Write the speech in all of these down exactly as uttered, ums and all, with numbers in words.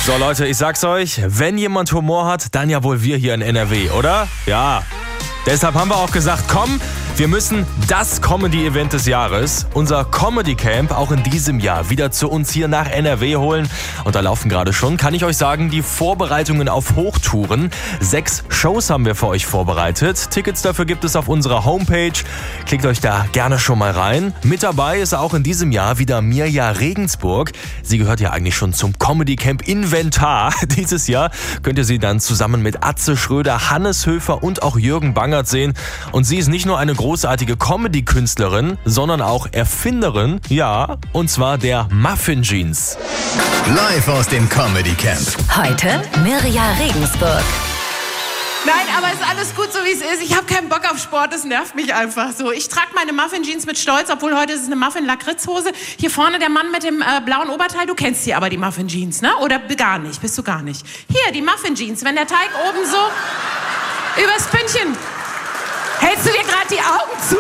So Leute, ich sag's euch, wenn jemand Humor hat, dann ja wohl wir hier in N R W, oder? Ja. Deshalb haben wir auch gesagt, komm, wir müssen das Comedy-Event des Jahres, unser Comedy Camp, auch in diesem Jahr wieder zu uns hier nach N R W holen. Und da laufen gerade schon, kann ich euch sagen, die Vorbereitungen auf Hochtouren. Sechs Shows haben wir für euch vorbereitet. Tickets dafür gibt es auf unserer Homepage. Klickt euch da gerne schon mal rein. Mit dabei ist auch in diesem Jahr wieder Mirja Regensburg. Sie gehört ja eigentlich schon zum Comedy Camp Inventar. Dieses Jahr könnt ihr sie dann zusammen mit Atze Schröder, Hannes Höfer und auch Jürgen Bangert sehen. Und sie ist nicht nur eine großartige Comedy-Künstlerin, sondern auch Erfinderin, ja, und zwar der Muffin Jeans. Live aus dem Comedy Camp. Heute Mirja Regensburg. Nein, aber ist alles gut, so wie es ist. Ich habe keinen Bock auf Sport, das nervt mich einfach so. Ich trage meine Muffin-Jeans mit Stolz, obwohl heute ist es eine Muffin-Lakritz-Hose. Hier vorne der Mann mit dem äh, blauen Oberteil, du kennst hier aber die Muffin-Jeans, ne? Oder gar nicht, bist du gar nicht. Hier, die Muffin-Jeans, wenn der Teig oben so übers Pünktchen. Hältst du dir gerade die Augen zu?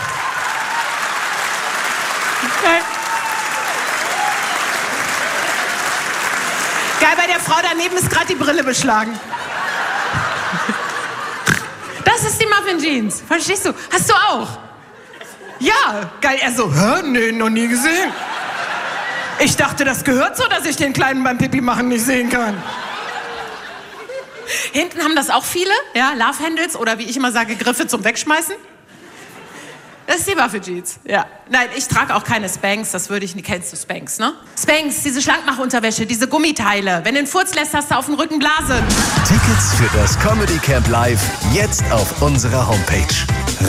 Geil. Geil, bei der Frau daneben ist gerade die Brille beschlagen. Das ist die Muffin Jeans. Verstehst du? Hast du auch? Ja, geil. Er so, hä? Nee, noch nie gesehen. Ich dachte, das gehört so, dass ich den Kleinen beim Pipi machen nicht sehen kann. Hinten haben das auch viele, ja, Love Handles oder wie ich immer sage, Griffe zum Wegschmeißen. Das ist die Muffin Jeans, ja. Nein, ich trage auch keine Spanx, das würde ich nicht. Kennst du Spanx, ne? Spanx, diese Schlankmachunterwäsche, diese Gummiteile. Wenn du den Furz lässt, hast du auf dem Rücken Blasen. Tickets für das Comedy Camp Live jetzt auf unserer Homepage.